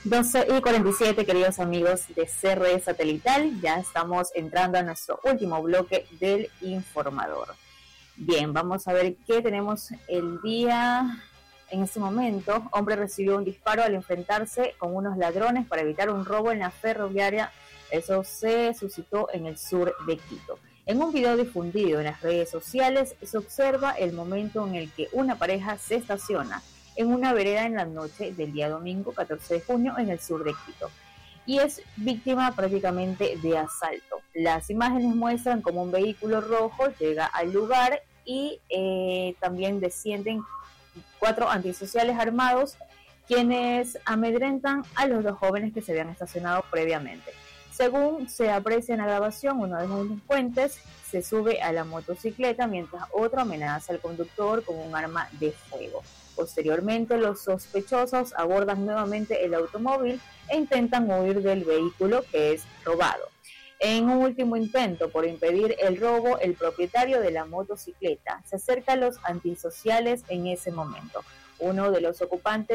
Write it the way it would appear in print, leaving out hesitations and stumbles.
12:47, queridos amigos de CRE Satelital, ya estamos entrando a nuestro último bloque del informador. Bien, vamos a ver qué tenemos el día. En este momento, hombre recibió un disparo al enfrentarse con unos ladrones para evitar un robo en la ferroviaria. Eso se suscitó en el sur de Quito. En un video difundido en las redes sociales, se observa el momento en el que una pareja se estaciona en una vereda en la noche del día domingo 14 de junio en el sur de Quito y es víctima prácticamente de asalto. Las imágenes muestran cómo un vehículo rojo llega al lugar y también descienden 4 antisociales armados quienes amedrentan a los 2 jóvenes que se habían estacionado previamente. Según se aprecia en la grabación, uno de los delincuentes se sube a la motocicleta mientras otro amenaza al conductor con un arma de fuego. Posteriormente, los sospechosos abordan nuevamente el automóvil e intentan huir del vehículo que es robado. En un último intento por impedir el robo, el propietario de la motocicleta se acerca a los antisociales en ese momento. Uno de los ocupantes